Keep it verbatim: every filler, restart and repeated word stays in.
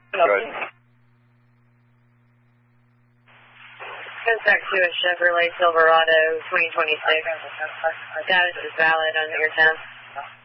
Good. Contact to a Chevrolet Silverado twenty twenty-six. Status is valid on your ten.